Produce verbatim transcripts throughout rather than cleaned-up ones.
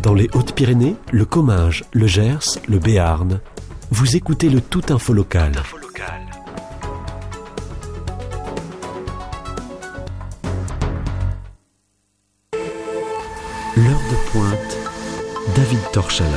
Dans les Hautes-Pyrénées, le Comminges, le Gers, le Béarn, vous écoutez le Tout Info Local. L'heure de pointe, David Torchala.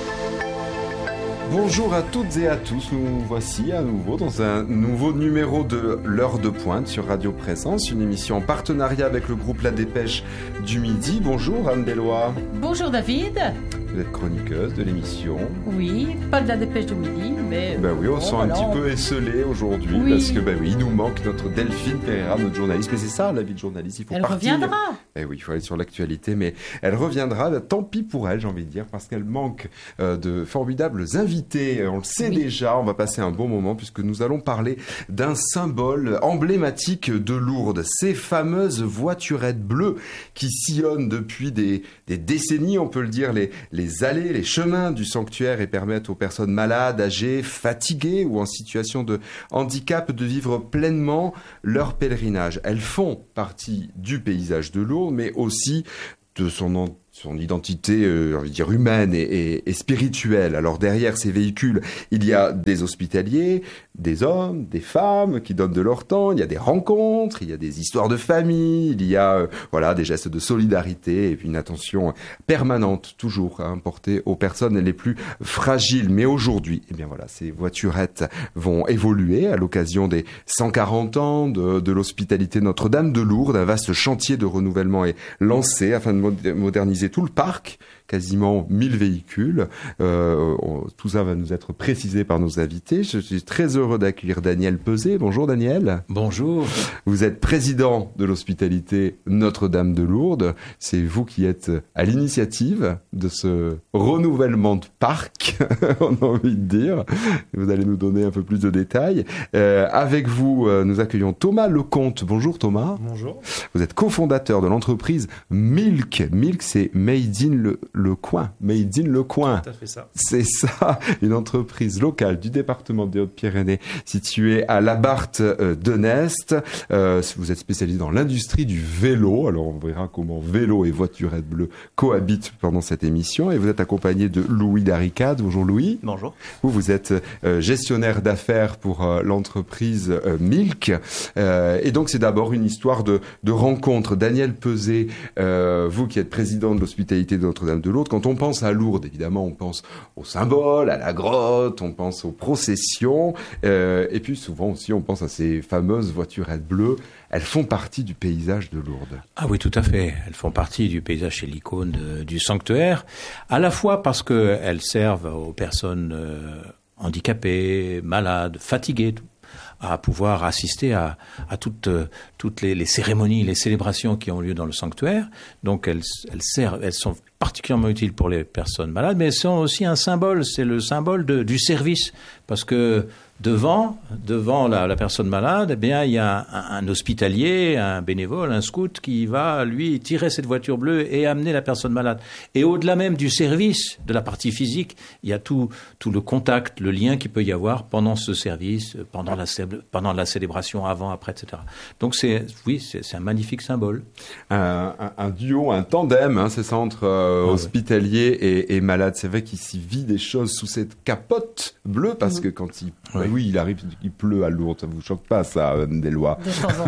Bonjour à toutes et à tous, nous voici à nouveau dans un nouveau numéro de l'heure de pointe sur Radio Présence, une émission en partenariat avec le groupe La Dépêche du Midi. Bonjour Anne Bellois. Bonjour David. Vous êtes chroniqueuse de l'émission. Oui, pas de La Dépêche du Midi, mais... Ben oui, on bon, se sent voilà, un petit on... peu esselé aujourd'hui, oui. parce que ben oui, il nous manque notre Delphine Pereira, notre journaliste. Mais c'est ça, la vie de journaliste, il faut elle partir. Elle reviendra. Eh oui, il faut aller sur l'actualité, mais elle reviendra. Ben, tant pis pour elle, j'ai envie de dire, parce qu'elle manque euh, de formidables invités. On le sait oui. déjà, on va passer un bon moment, puisque nous allons parler d'un symbole emblématique de Lourdes. Ces fameuses voiturettes bleues qui sillonnent depuis des, des décennies, on peut le dire, les, les allées, les chemins du sanctuaire et permettent aux personnes malades, âgées, fatiguées ou en situation de handicap de vivre pleinement leur pèlerinage. Elles font partie du paysage de Lourdes, mais aussi de son, son identité, euh, j'ai envie de dire, humaine et, et, et spirituelle. Alors derrière ces véhicules, il y a des hospitaliers, des hommes, des femmes qui donnent de leur temps, il y a des rencontres, il y a des histoires de famille, il y a euh, voilà, des gestes de solidarité et puis une attention permanente, toujours hein, portée aux personnes les plus fragiles. Mais aujourd'hui, eh bien voilà, ces voiturettes vont évoluer à l'occasion des cent quarante ans de, de l'hospitalité Notre-Dame de Lourdes. Un vaste chantier de renouvellement est lancé afin de moderniser tout le parc, quasiment mille véhicules. Euh, on, tout ça va nous être précisé par nos invités. Je suis très heureux d'accueillir Daniel Peuzé. Bonjour Daniel. Bonjour. Vous êtes président de l'hospitalité Notre-Dame de Lourdes. C'est vous qui êtes à l'initiative de ce renouvellement de parc, on a envie de dire. Vous allez nous donner un peu plus de détails. Euh, avec vous, euh, nous accueillons Thomas Lecomte. Bonjour Thomas. Bonjour. Vous êtes cofondateur de l'entreprise Milk. Milk, c'est Made in le, le coin. Made in le coin. Tout à fait ça. C'est ça, une entreprise locale du département des Hautes-Pyrénées située à Labarthe euh, de Nest. Euh, vous êtes spécialisé dans l'industrie du vélo. Alors on verra comment vélo et voiturette bleue cohabitent pendant cette émission. Et vous êtes accompagné de Louis Darricade. Bonjour Louis. Bonjour. Vous, vous êtes euh, gestionnaire d'affaires pour euh, l'entreprise euh, Milk. Euh, et donc c'est d'abord une histoire de, de rencontre. Daniel Peuzé, euh, vous qui êtes président de l'hospitalité de Notre-Dame de Lourdes, quand on pense à Lourdes, évidemment, on pense aux symboles, à la grotte, on pense aux processions, euh, et puis souvent aussi on pense à ces fameuses voiturettes bleues. Elles font partie du paysage de Lourdes. Ah oui, tout à fait. Elles font partie du paysage et l'icône de, du sanctuaire, à la fois parce qu'elles servent aux personnes euh, handicapées, malades, fatiguées, à pouvoir assister à, à toutes, toutes les, les cérémonies, les célébrations qui ont lieu dans le sanctuaire. Donc elles, elles servent, elles sont particulièrement utiles pour les personnes malades, mais elles sont aussi un symbole, c'est le symbole de, du service, parce que devant, devant la, la personne malade, eh bien il y a un, un hospitalier, un bénévole, un scout qui va lui tirer cette voiture bleue et amener la personne malade. Et au-delà même du service, de la partie physique, il y a tout, tout le contact, le lien qu'il peut y avoir pendant ce service, pendant la, pendant la célébration, avant, après, et cetera. Donc c'est, oui, c'est, c'est un magnifique symbole. Un, un, un duo, un tandem, hein, ces centres euh, ah, hospitaliers ouais. et, et malades. C'est vrai qu'il s'y vit des choses sous cette capote bleue, parce mmh. que quand il Oui. oui, il arrive, il pleut à Lourdes, ça vous choque pas, ça, des lois. De temps en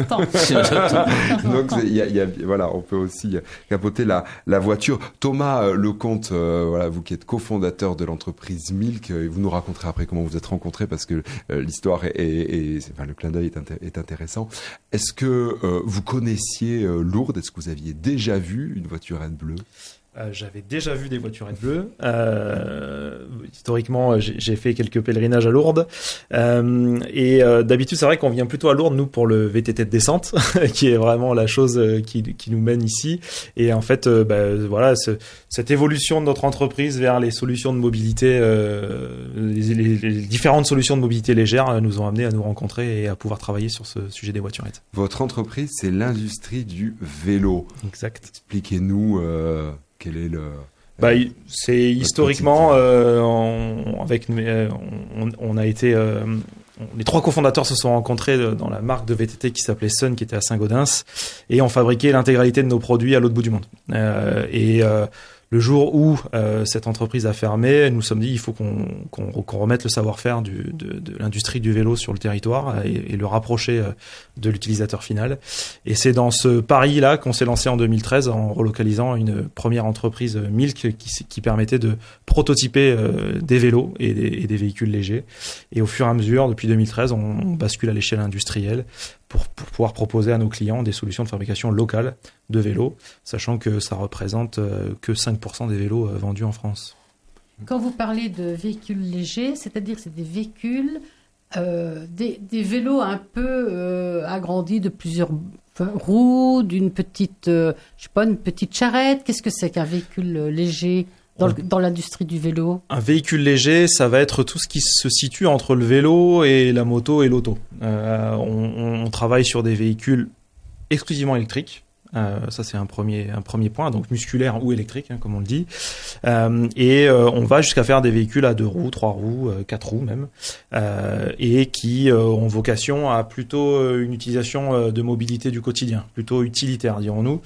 temps. Donc, il y a, y a, voilà, on peut aussi capoter la, la voiture. Thomas Lecomte, euh, voilà, vous qui êtes cofondateur de l'entreprise Milk, euh, vous nous raconterez après comment vous êtes rencontrés, parce que euh, l'histoire est, est, est enfin, le clin d'œil est, inté- est intéressant. Est-ce que euh, vous connaissiez euh, Lourdes? Est-ce que vous aviez déjà vu une voiturette bleue? Euh, j'avais déjà vu des voiturettes bleues. Euh, historiquement, j'ai, j'ai fait quelques pèlerinages à Lourdes. Euh, et euh, d'habitude, c'est vrai qu'on vient plutôt à Lourdes, nous, pour le V T T de descente, qui est vraiment la chose qui, qui nous mène ici. Et en fait, euh, bah, voilà, ce, cette évolution de notre entreprise vers les solutions de mobilité, euh, les, les, les différentes solutions de mobilité légère nous ont amenés à nous rencontrer et à pouvoir travailler sur ce sujet des voiturettes. Votre entreprise, c'est l'industrie du vélo. Exact. Expliquez-nous... Euh... Quel est le... Bah, c'est historiquement, euh, on, avec, euh, on, on a été, euh, on, les trois cofondateurs se sont rencontrés dans la marque de V T T qui s'appelait Sun, qui était à Saint-Gaudens, et ont fabriqué l'intégralité de nos produits à l'autre bout du monde. Euh, et euh, le jour où euh, cette entreprise a fermé, nous nous sommes dit il faut qu'on, qu'on, qu'on remette le savoir-faire du, de, de l'industrie du vélo sur le territoire et, et le rapprocher euh, de l'utilisateur final. Et c'est dans ce pari-là qu'on s'est lancé en deux mille treize en relocalisant une première entreprise Milk qui, qui permettait de prototyper euh, des vélos et des, et des véhicules légers. Et au fur et à mesure, depuis deux mille treize, on, on bascule à l'échelle industrielle pour, pour pouvoir proposer à nos clients des solutions de fabrication locale de vélos, sachant que ça représente euh, que cinq pour cent des vélos euh, vendus en France. Quand vous parlez de véhicules légers, c'est-à-dire que c'est des véhicules, euh, des, des vélos un peu euh, agrandis de plusieurs roues, d'une petite, euh, je sais pas, une petite charrette. Qu'est-ce que c'est qu'un véhicule léger dans, le, dans l'industrie du vélo? Un véhicule léger, ça va être tout ce qui se situe entre le vélo et la moto et l'auto. Euh, on, on travaille sur des véhicules exclusivement électriques. Euh, ça c'est un premier un premier point, donc musculaire ou électrique, hein, comme on le dit. Euh, et euh, on va jusqu'à faire des véhicules à deux roues, trois roues, euh, quatre roues même, euh, et qui euh, ont vocation à plutôt euh, une utilisation euh, de mobilité du quotidien, plutôt utilitaire, dirons-nous,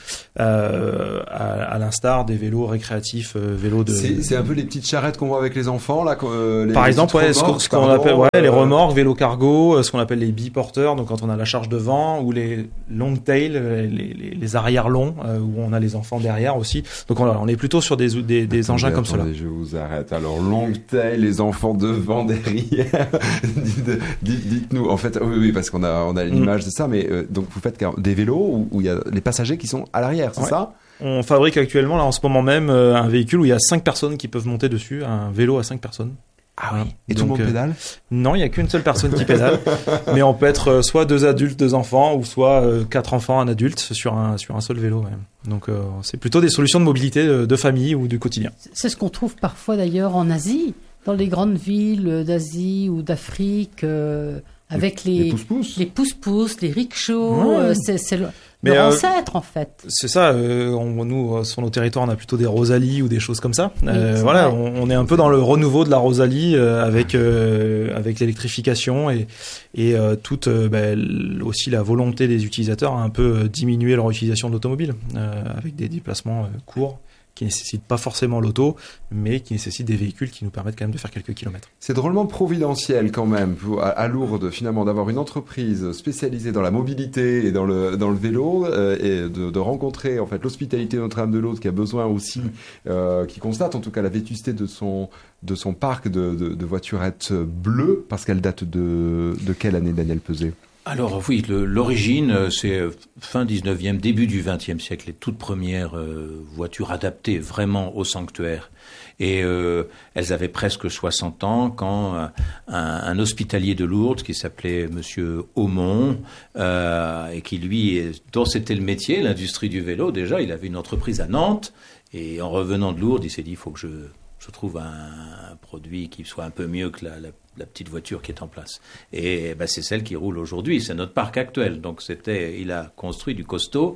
euh, à, à l'instar des vélos récréatifs, euh, vélos de. C'est, c'est un peu les petites charrettes qu'on voit avec les enfants là. Euh, les, Par les exemple, ouais, ce qu'on, ce qu'on pardon, appelle ouais, euh... les remorques, vélos cargo, ce qu'on appelle les biporteurs, donc quand on a la charge devant, ou les long tail, les, les, les arrières longs, euh, où on a les enfants derrière aussi. Donc on, on est plutôt sur des, des, des attendez, engins comme attendez, cela. Je vous arrête. Alors long tail, les enfants devant, derrière. dites, dites, dites-nous. En fait, oui, oui, parce qu'on a, on a l'image mm. de ça. Mais euh, donc vous faites des vélos où il y a les passagers qui sont à l'arrière, c'est ouais. ça? On fabrique actuellement, là en ce moment même, euh, un véhicule où il y a cinq personnes qui peuvent monter dessus, un vélo à cinq personnes. Ah oui. Et donc, tout le monde pédale? euh, Non, il n'y a qu'une seule personne qui pédale. Mais on peut être euh, soit deux adultes, deux enfants, ou soit euh, quatre enfants, un adulte sur un sur un seul vélo. Même. Donc euh, c'est plutôt des solutions de mobilité de, de famille ou du quotidien. C'est ce qu'on trouve parfois d'ailleurs en Asie, dans les grandes villes d'Asie ou d'Afrique, euh, avec les, les pousse-pousse, les pousse-pousse, les rickshaws. Ouais. Euh, c'est, c'est le, Mais leur euh, ancêtre en fait. C'est ça. Euh, on, nous, sur nos territoires, on a plutôt des Rosalie ou des choses comme ça. Euh, oui, voilà, on, on est un peu dans le renouveau de la Rosalie euh, avec euh, avec l'électrification et et euh, toute euh, bah, aussi la volonté des utilisateurs à un peu diminuer leur utilisation de l'automobile euh, avec des déplacements euh, courts qui nécessitent pas forcément l'auto, mais qui nécessitent des véhicules qui nous permettent quand même de faire quelques kilomètres. C'est drôlement providentiel quand même à, à Lourdes finalement d'avoir une entreprise spécialisée dans la mobilité et dans le dans le vélo euh, et de, de rencontrer en fait l'hospitalité Notre-Dame-de-Laude qui a besoin aussi, euh, qui constate en tout cas la vétusté de son de son parc de, de, de voiturettes bleues, parce qu'elle date de de quelle année, Daniel Peuzet? Alors oui, le, l'origine, c'est fin dixneuvième, début du vingtième siècle, les toutes premières euh, voitures adaptées vraiment au sanctuaire. Et euh, elles avaient presque soixante ans quand un, un hospitalier de Lourdes qui s'appelait Monsieur Aumont, euh, et qui lui, dont c'était le métier, l'industrie du vélo, déjà, il avait une entreprise à Nantes, et en revenant de Lourdes, il s'est dit, il faut que je, je trouve un, un produit qui soit un peu mieux que la, la la petite voiture qui est en place. Et ben, c'est celle qui roule aujourd'hui, c'est notre parc actuel. Donc c'était, il a construit du costaud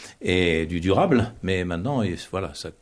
et du durable, mais maintenant, il, voilà, ça,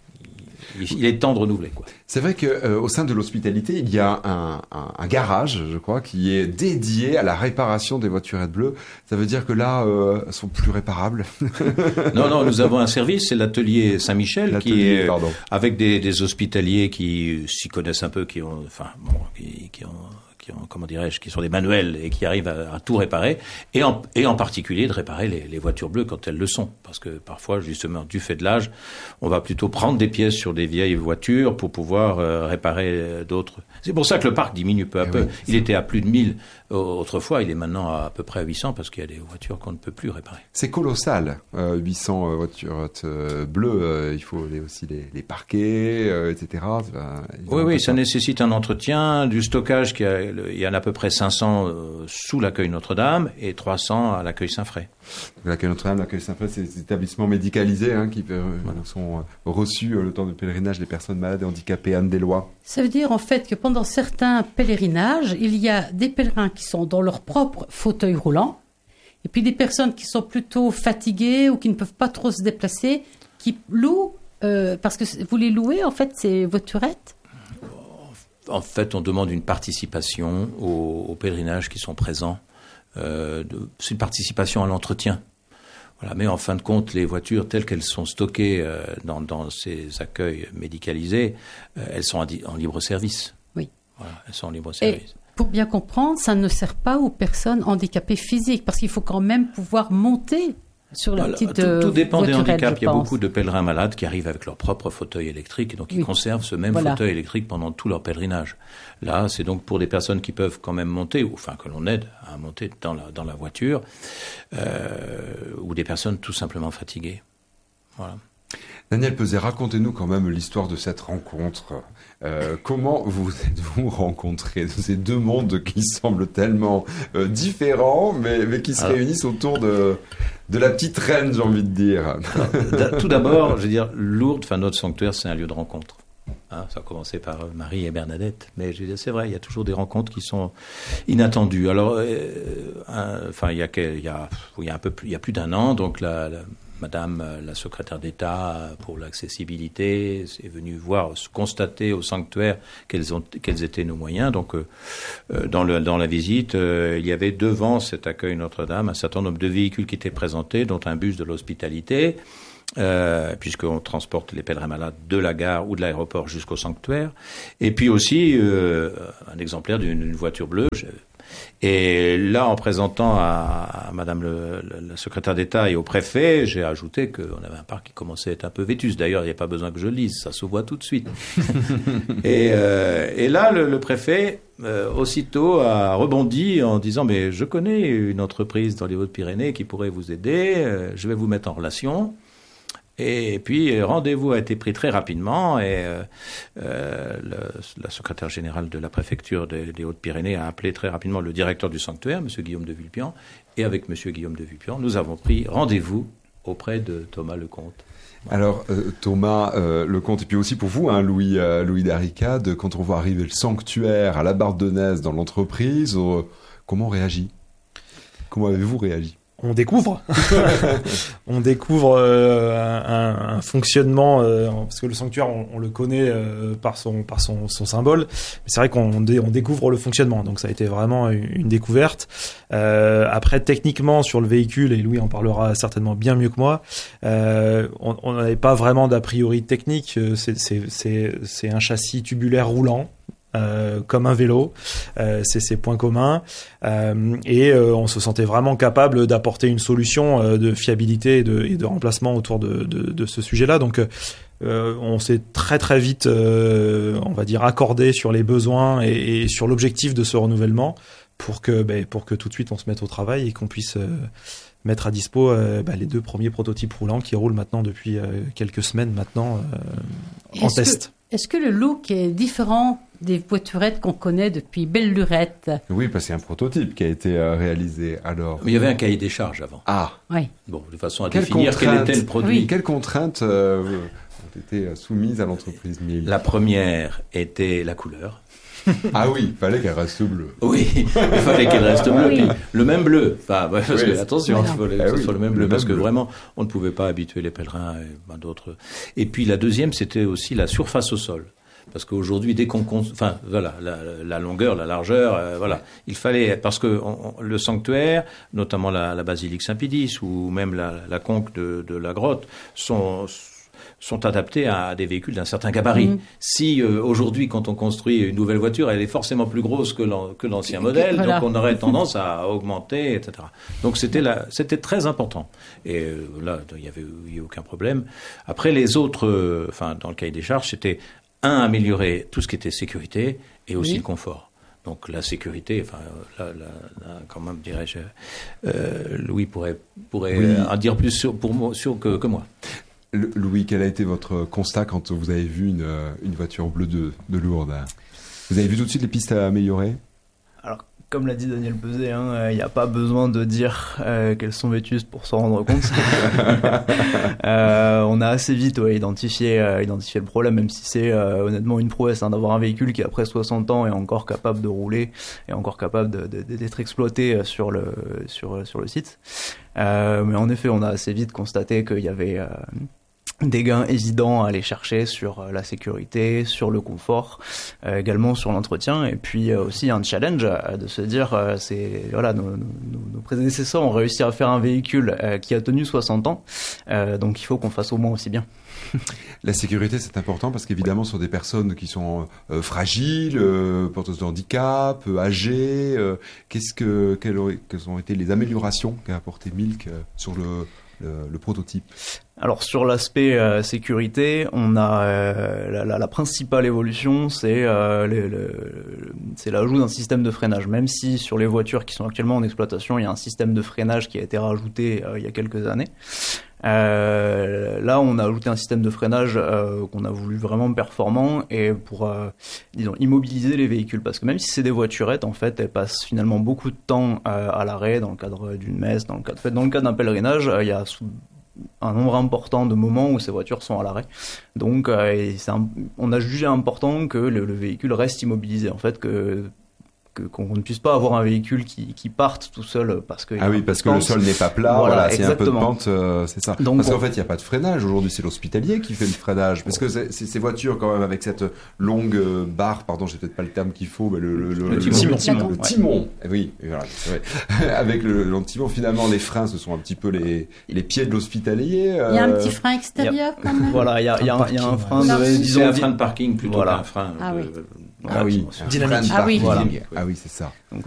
il, il est temps de renouveler, quoi. C'est vrai que euh, au sein de l'hospitalité, il y a un, un, un garage, je crois, qui est dédié à la réparation des voiturettes bleues. Ça veut dire que là, euh, elles sont plus réparables. Non, non, nous avons un service, c'est l'atelier Saint-Michel, l'atelier, qui est pardon. Avec des, des hospitaliers qui s'y connaissent un peu, qui ont, enfin, bon, qui, qui ont. Qui ont, comment dirais-je, qui sont des manuels et qui arrivent à, à tout réparer, et en, et en particulier de réparer les, les voitures bleues quand elles le sont, parce que parfois, justement, du fait de l'âge, on va plutôt prendre des pièces sur des vieilles voitures pour pouvoir euh, réparer euh, d'autres. C'est pour ça que le parc diminue peu à et peu. Oui, il était à plus de mille autrefois, il est maintenant à, à peu près à huit cents parce qu'il y a des voitures qu'on ne peut plus réparer. C'est colossal, euh, huit cents euh, voitures euh, bleues, euh, il faut les, aussi les, les parquer, euh, et cetera. Enfin, oui, oui, ça nécessite un entretien, du stockage, qui a, il y en a à peu près cinq cents euh, sous l'accueil Notre-Dame et trois cents à l'accueil Saint-Fray. L'accueil Notre-Dame, l'accueil Saint-Fray, c'est des établissements médicalisés hein, qui euh, voilà. sont euh, reçus euh, le temps de pèlerinage des personnes malades et handicapées anne-des-Lois. Ça veut dire en fait que pendant certains pèlerinages, il y a des pèlerins qui sont dans leur propre fauteuil roulant, et puis des personnes qui sont plutôt fatiguées ou qui ne peuvent pas trop se déplacer, qui louent, euh, parce que vous les louez en fait ces voiturettes. En fait, on demande une participation aux, aux pèlerinages qui sont présents. Euh, de, c'est une participation à l'entretien. Voilà, mais en fin de compte, les voitures telles qu'elles sont stockées euh, dans, dans ces accueils médicalisés, euh, elles sont en, di- en libre service. Oui. Voilà, elles sont en libre service. Et pour bien comprendre, ça ne sert pas aux personnes handicapées physiques, parce qu'il faut quand même pouvoir monter sur la Voilà, petite tout, tout dépend des voiturette, handicaps. je Il y a pense. beaucoup de pèlerins malades qui arrivent avec leur propre fauteuil électrique et donc ils Oui. conservent ce même Voilà. fauteuil électrique pendant tout leur pèlerinage. Là, c'est donc pour des personnes qui peuvent quand même monter, ou enfin que l'on aide à monter dans la, dans la voiture, euh, ou des personnes tout simplement fatiguées. Voilà. Daniel Peset, racontez-nous quand même l'histoire de cette rencontre. Euh, comment vous êtes-vous rencontrés, ces deux mondes qui semblent tellement euh, différents, mais, mais qui se Alors, réunissent autour de, de la petite reine, j'ai envie de dire. Alors, tout d'abord, je veux dire, Lourdes, enfin notre sanctuaire, c'est un lieu de rencontre. Hein, ça a commencé par Marie et Bernadette, mais je veux dire, c'est vrai, il y a toujours des rencontres qui sont inattendues. Alors, euh, un, enfin, il y a, il y a, il y a un peu plus, il y a plus d'un an, donc la, la Madame la secrétaire d'État pour l'accessibilité est venue voir, constater au sanctuaire quels, ont, quels étaient nos moyens. Donc, euh, dans, le, dans la visite, euh, il y avait devant cet accueil Notre-Dame un certain nombre de véhicules qui étaient présentés, dont un bus de l'hospitalité, euh, puisqu'on transporte les pèlerins malades de la gare ou de l'aéroport jusqu'au sanctuaire. Et puis aussi euh, un exemplaire d'une, d'une voiture bleue. Je, Et là, en présentant à, à Madame le, le, la secrétaire d'État et au préfet, j'ai ajouté qu'on avait un parc qui commençait à être un peu vétuste. D'ailleurs, il n'y a pas besoin que je le lise, ça se voit tout de suite. et, euh, et là, le, le préfet, euh, aussitôt, a rebondi en disant « Mais je connais une entreprise dans les Hautes-Pyrénées qui pourrait vous aider, euh, je vais vous mettre en relation ». Et puis, rendez-vous a été pris très rapidement et euh, euh, le, la secrétaire générale de la préfecture des, des Hautes-Pyrénées a appelé très rapidement le directeur du sanctuaire, M. Guillaume de Vulpian, et avec M. Guillaume de Vulpian, nous avons pris rendez-vous auprès de Thomas Lecomte. Alors, euh, Thomas euh, Lecomte, et puis aussi pour vous, hein, Louis, euh, Louis Darricade, quand on voit arriver le sanctuaire à la Bardonnaise dans l'entreprise, euh, comment on réagit ? Comment avez-vous réagi ? On découvre, on découvre euh, un, un fonctionnement euh, parce que le sanctuaire on, on le connaît euh, par son par son, son symbole, mais c'est vrai qu'on dé, on découvre le fonctionnement, donc ça a été vraiment une, une découverte. Euh, après techniquement sur le véhicule, et Louis en parlera certainement bien mieux que moi, euh, on n'avait pas vraiment d'a priori technique. C'est c'est c'est c'est un châssis tubulaire roulant. Euh, comme un vélo, euh, c'est ses points communs, euh, et euh, on se sentait vraiment capable d'apporter une solution euh, de fiabilité et de, et de remplacement autour de, de, de ce sujet-là. Donc, euh, on s'est très très vite, euh, on va dire, accordé sur les besoins et, et sur l'objectif de ce renouvellement pour que, ben, pour que tout de suite on se mette au travail et qu'on puisse euh, mettre à dispo euh, bah, les deux premiers prototypes roulants qui roulent maintenant depuis euh, quelques semaines maintenant euh, en Est-ce test. Que, est-ce que le look est différent des voiturettes qu'on connaît depuis belle lurette? Oui, parce qu'il y a un prototype qui a été euh, réalisé alors. Mais il y avait un cahier des charges avant. Ah. Oui. Bon, de façon à Quelles définir quel contraintes- était le produit. Oui. Quelles contraintes euh, ont été soumises à l'entreprise Mille ? La première était la couleur. Ah oui, il fallait qu'elle reste bleue. Oui, il fallait qu'elle reste bleue. Oui. Puis le même bleu. Enfin, ouais, parce Oui. que, attention, Voilà. il fallait que Ah ce oui, soit le même le bleu, même parce que bleu. vraiment, on ne pouvait pas habituer les pèlerins et ben, d'autres. Et puis la deuxième, c'était aussi la surface au sol. Parce qu'aujourd'hui, dès qu'on, cons- enfin, voilà, la, la longueur, la largeur, euh, voilà, il fallait, parce que on, on- le sanctuaire, notamment la, la basilique Saint-Pédis ou même la, la conque de, de la grotte, sont sont adaptés à des véhicules d'un certain gabarit. Mmh. Si euh, aujourd'hui, quand on construit une nouvelle voiture, elle est forcément plus grosse que, l'an, que l'ancien modèle, Voilà. donc on aurait tendance à augmenter, et cetera. Donc c'était là, c'était très important. Et euh, là, il y avait, il y a aucun problème. Après les autres, euh, enfin dans le cahier des charges, c'était un, améliorer tout ce qui était sécurité et aussi Oui. le confort. Donc la sécurité, enfin là, là, là quand même dirais-je, euh, Louis pourrait pourrait Oui. en dire plus sur, pour moi, sur que, que moi. Le- Louis, quel a été votre constat quand vous avez vu une, euh, une voiture bleue de, de Lourdes ? Vous avez vu tout de suite les pistes à améliorer ? Alors, comme l'a dit Daniel Peset, il n'y a pas besoin de dire euh, qu'elles sont vétustes pour s'en rendre compte. euh, on a assez vite ouais, identifié, euh, identifié le problème, même si c'est euh, honnêtement une prouesse hein, d'avoir un véhicule qui, après soixante ans, est encore capable de rouler et encore capable de, de, d'être exploité sur le, sur, sur le site. Euh, mais en effet, on a assez vite constaté qu'il y avait... Euh, des gains évidents à aller chercher sur la sécurité, sur le confort, euh, également sur l'entretien, et puis euh, aussi un challenge euh, de se dire, euh, c'est voilà, nos, nos, nos prédécesseurs ont réussi à faire un véhicule euh, qui a tenu soixante ans, euh, donc il faut qu'on fasse au moins aussi bien. La sécurité, c'est important parce qu'évidemment, ce sont des personnes qui sont euh, fragiles, euh, porteuses de handicap, euh, âgées. Euh, qu'est-ce que, quelles, auraient, quelles ont été les améliorations qu'a apporté Milk euh, sur le, le, le prototype? Alors sur l'aspect euh, sécurité, on a euh, la, la, la principale évolution, c'est euh, le, le, c'est l'ajout d'un système de freinage. Même si sur les voitures qui sont actuellement en exploitation, il y a un système de freinage qui a été rajouté euh, il y a quelques années. Euh, là, on a ajouté un système de freinage euh, qu'on a voulu vraiment performant et pour, euh, disons, immobiliser les véhicules. Parce que même si c'est des voiturettes, en fait, elles passent finalement beaucoup de temps euh, à l'arrêt dans le cadre d'une messe, dans le cadre, en fait, dans le cadre d'un pèlerinage, euh, il y a sous, un nombre important de moments où ces voitures sont à l'arrêt. Donc, euh, et c'est un, on a jugé important que le, le véhicule reste immobilisé. En fait, que qu'on ne puisse pas avoir un véhicule qui, qui parte tout seul parce que ah oui parce que le sol n'est pas plat, voilà, voilà c'est un peu de pente, euh, c'est ça. Donc, parce qu'en on... fait il n'y a pas de freinage aujourd'hui, c'est l'hospitalier qui fait le freinage parce que c'est, c'est ces voitures quand même avec cette longue barre, pardon j'ai peut-être pas le terme qu'il faut, mais le, le, le, le, le timon, timon, le timon. Ouais. Oui voilà, c'est vrai. Avec le, le timon finalement les freins ce sont un petit peu les, les pieds de l'hospitalier. Euh... Il y a un petit frein extérieur quand même. Voilà il y a, il y a, un, il y a un frein de, disons, un frein de parking plutôt voilà. qu'un frein ah de, oui. Ah oui, dynamique. Ah oui. Voilà. Dynamique, ah oui, c'est ça. Donc